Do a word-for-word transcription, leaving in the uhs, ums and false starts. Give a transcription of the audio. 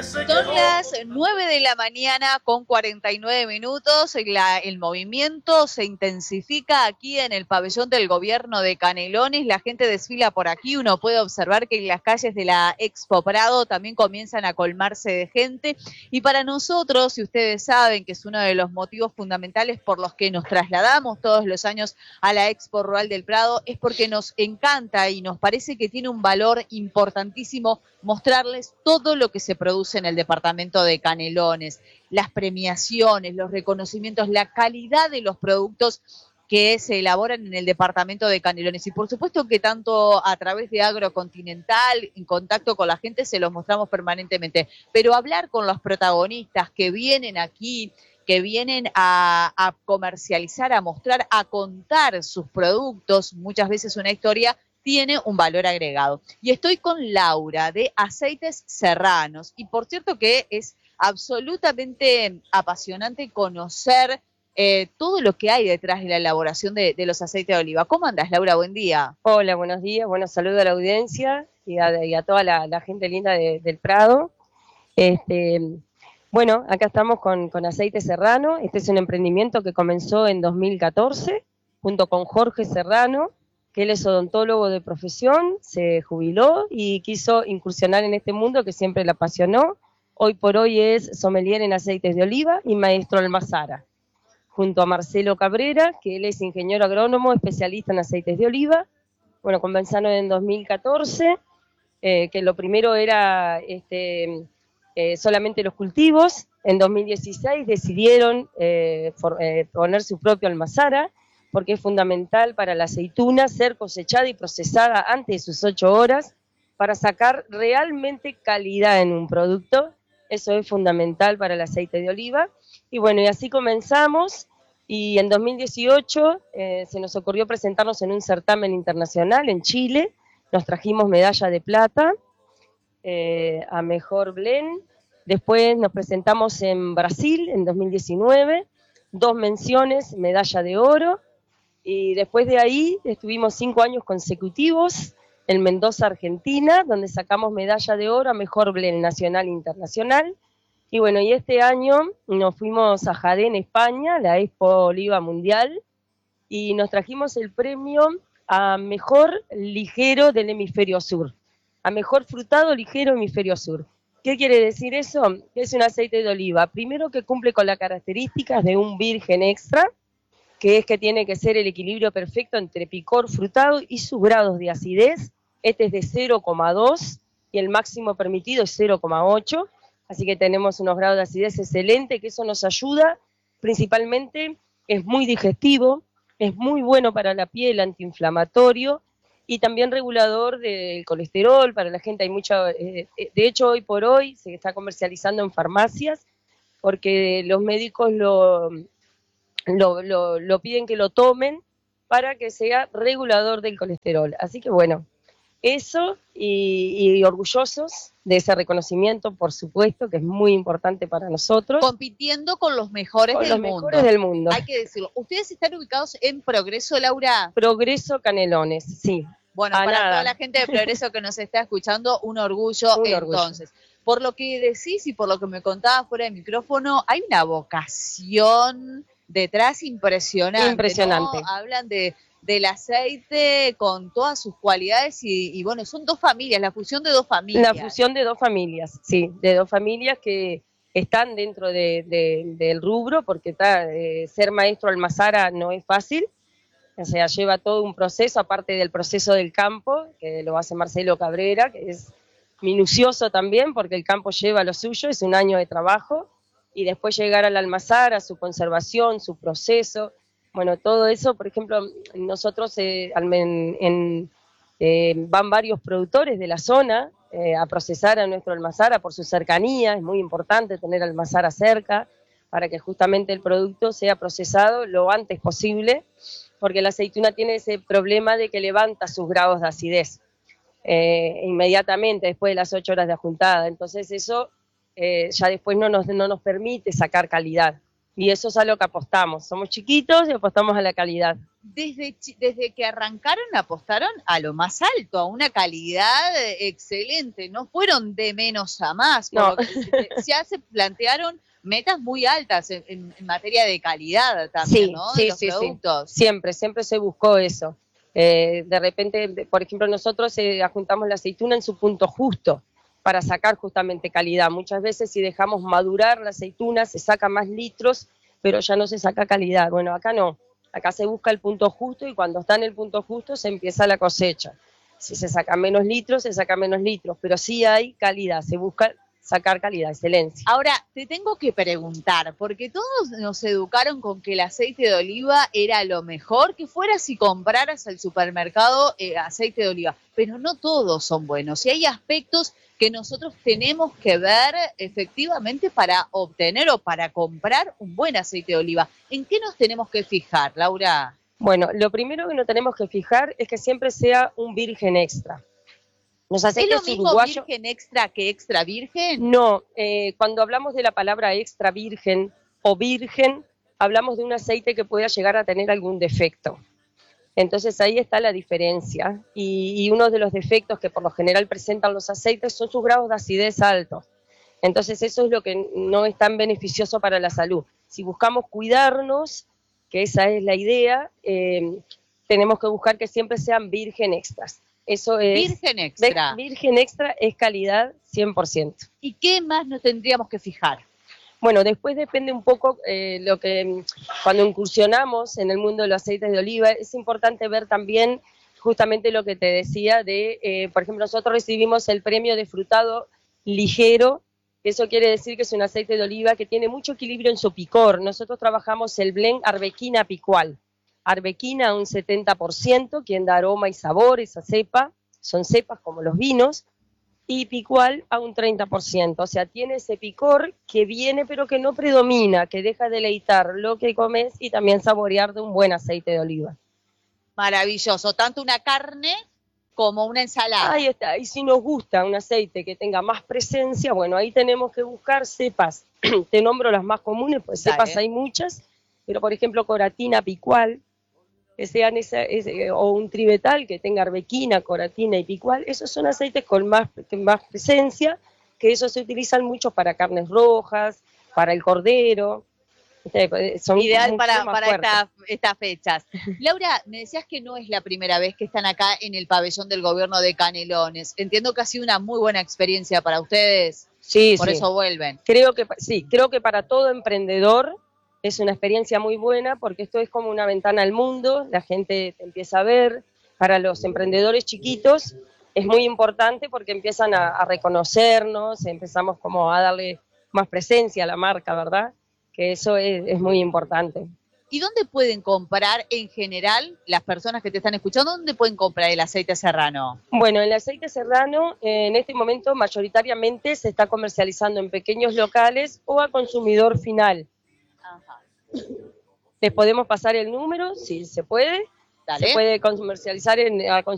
Son las nueve de la mañana con cuarenta y nueve minutos. La, el movimiento se intensifica aquí en el pabellón del gobierno de Canelones. La gente desfila por aquí. Uno puede observar que en las calles de la Expo Prado también comienzan a colmarse de gente. Y para nosotros, si ustedes saben que es uno de los motivos fundamentales por los que nos trasladamos todos los años a la Expo Rural del Prado, es porque nos encanta y nos parece que tiene un valor importantísimo mostrarles todo lo que se produce en el departamento de Canelones, las premiaciones, los reconocimientos, la calidad de los productos que se elaboran en el departamento de Canelones. Y por supuesto que tanto a través de Agrocontinental, en contacto con la gente, se los mostramos permanentemente. Pero hablar con los protagonistas que vienen aquí, que vienen a, a comercializar, a mostrar, a contar sus productos, muchas veces una historia, tiene un valor agregado. Y estoy con Laura de Aceites Serranos. Y por cierto que es absolutamente apasionante conocer eh, todo lo que hay detrás de la elaboración de, de los aceites de oliva. ¿Cómo andas, Laura? Buen día. Hola, buenos días. Bueno, saludo a la audiencia y a, y a toda la, la gente linda de, del Prado. Este, bueno, acá estamos con, con Aceites Serrano. Este es un emprendimiento que comenzó en dos mil catorce junto con Jorge Serrano, que él es odontólogo de profesión, se jubiló y quiso incursionar en este mundo que siempre le apasionó. Hoy por hoy es sommelier en aceites de oliva y maestro almazara, junto a Marcelo Cabrera, que él es ingeniero agrónomo, especialista en aceites de oliva. Bueno, comenzaron en dos mil catorce, eh, que lo primero era este, eh, solamente los cultivos. En dos mil dieciséis decidieron eh, for, eh, poner su propio almazara, porque es fundamental para la aceituna ser cosechada y procesada antes de sus ocho horas para sacar realmente calidad en un producto. Eso es fundamental para el aceite de oliva. Y bueno, y así comenzamos, y en dos mil dieciocho eh, se nos ocurrió presentarnos en un certamen internacional en Chile. Nos trajimos medalla de plata eh, a Mejor Blend. Después nos presentamos en Brasil en dos mil diecinueve, dos menciones, medalla de oro. Y después de ahí estuvimos cinco años consecutivos en Mendoza, Argentina, donde sacamos medalla de oro a Mejor Blend nacional e internacional. Y bueno, y este año nos fuimos a Jaén, España, la Expo Oliva Mundial, y nos trajimos el premio a Mejor Ligero del Hemisferio Sur, a Mejor Frutado Ligero Hemisferio Sur. ¿Qué quiere decir eso? Es un aceite de oliva, primero que cumple con las características de un virgen extra, que es que tiene que ser el equilibrio perfecto entre picor, frutado y sus grados de acidez. Este es de cero coma dos y el máximo permitido es cero coma ocho, así que tenemos unos grados de acidez excelentes, que eso nos ayuda, principalmente es muy digestivo, es muy bueno para la piel, antiinflamatorio y también regulador del colesterol para la gente. Hay mucha, eh, de hecho hoy por hoy se está comercializando en farmacias porque los médicos lo... Lo, lo, lo piden que lo tomen para que sea regulador del colesterol. Así que bueno, eso y, y orgullosos de ese reconocimiento, por supuesto, que es muy importante para nosotros. Compitiendo con los mejores, con del, los mundo. mejores del mundo. Hay que decirlo. ¿Ustedes están ubicados en Progreso, Laura? Progreso Canelones, sí. Bueno, a para nada. toda la gente de Progreso que nos está escuchando, un orgullo un entonces. Orgullo. Por lo que decís y por lo que me contabas fuera de micrófono, hay una vocación detrás impresionante. Impresionante. ¿No? Hablan de, del aceite con todas sus cualidades y, y bueno, son dos familias, la fusión de dos familias. La fusión de dos familias, sí, de dos familias que están dentro de, de, del rubro, porque está, eh, ser maestro almazara no es fácil. O sea, lleva todo un proceso, aparte del proceso del campo, que lo hace Marcelo Cabrera, que es minucioso también, porque el campo lleva lo suyo, es un año de trabajo, y después llegar al almazara, su conservación, su proceso, bueno, todo eso, por ejemplo, nosotros eh, en, en, eh, van varios productores de la zona eh, a procesar a nuestro almazara por su cercanía, es muy importante tener almazara cerca, para que justamente el producto sea procesado lo antes posible, porque la aceituna tiene ese problema de que levanta sus grados de acidez eh, inmediatamente después de las ocho horas de ajuntada. Entonces eso eh, ya después no nos, no nos permite sacar calidad. Y eso es a lo que apostamos. Somos chiquitos y apostamos a la calidad. Desde, desde que arrancaron apostaron a lo más alto, a una calidad excelente. No fueron de menos a más. Por No. lo que ya se plantearon metas muy altas en, en, en materia de calidad también, sí, ¿no? Sí, de los sí, productos. Sí. Siempre, siempre se buscó eso. Eh, de repente, por ejemplo, nosotros eh, ajuntamos la aceituna en su punto justo para sacar justamente calidad. Muchas veces si dejamos madurar la aceituna se saca más litros, pero ya no se saca calidad. Bueno, acá no. Acá se busca el punto justo y cuando está en el punto justo se empieza la cosecha. Si se sacan menos litros, se sacan menos litros, pero sí hay calidad, se busca sacar calidad, excelencia. Ahora, te tengo que preguntar, porque todos nos educaron con que el aceite de oliva era lo mejor que fuera si compraras al supermercado eh, aceite de oliva, pero no todos son buenos y hay aspectos que nosotros tenemos que ver efectivamente para obtener o para comprar un buen aceite de oliva. ¿En qué nos tenemos que fijar, Laura? Bueno, lo primero que nos tenemos que fijar es que siempre sea un virgen extra. Los ¿Es lo mismo uruguayo, virgen extra que extra virgen? No, eh, cuando hablamos de la palabra extra virgen o virgen, hablamos de un aceite que pueda llegar a tener algún defecto. Entonces ahí está la diferencia. Y, y uno de los defectos que por lo general presentan los aceites son sus grados de acidez altos. Entonces eso es lo que no es tan beneficioso para la salud. Si buscamos cuidarnos, que esa es la idea, eh, tenemos que buscar que siempre sean virgen extras. Eso es, virgen extra. Virgen extra es calidad cien por ciento. ¿Y qué más nos tendríamos que fijar? Bueno, después depende un poco eh, lo que cuando incursionamos en el mundo de los aceites de oliva, es importante ver también justamente lo que te decía de, eh, por ejemplo, nosotros recibimos el premio de frutado ligero. Eso quiere decir que es un aceite de oliva que tiene mucho equilibrio en su picor. Nosotros trabajamos el blend Arbequina Picual. Arbequina un setenta por ciento, quien da aroma y sabor, esa cepa, son cepas como los vinos, y Picual a un treinta por ciento, o sea, tiene ese picor que viene pero que no predomina, que deja deleitar lo que comes y también saborear de un buen aceite de oliva. Maravilloso, tanto una carne como una ensalada. Ahí está, y si nos gusta un aceite que tenga más presencia, bueno, ahí tenemos que buscar cepas, te nombro las más comunes, pues cepas Dale. Hay muchas, pero por ejemplo Coratina Picual, que sean esa, ese, o un tribetal que tenga arbequina, coratina y picual, esos son aceites con más, más presencia, que esos se utilizan mucho para carnes rojas, para el cordero. Son ideal para, para esta, estas fechas. Laura, me decías que no es la primera vez que están acá en el pabellón del gobierno de Canelones. Entiendo que ha sido una muy buena experiencia para ustedes. Sí, Por sí. eso vuelven. Creo que sí, creo que para todo emprendedor es una experiencia muy buena porque esto es como una ventana al mundo, la gente te empieza a ver. Para los emprendedores chiquitos es muy importante porque empiezan a, a reconocernos, empezamos como a darle más presencia a la marca, ¿verdad? Que eso es, es muy importante. ¿Y dónde pueden comprar en general las personas que te están escuchando? ¿Dónde pueden comprar el aceite serrano? Bueno, el aceite serrano eh, en este momento mayoritariamente se está comercializando en pequeños locales o a consumidor final. Ajá. ¿Les podemos pasar el número? Sí, se puede. Dale. Se puede comercializar en, a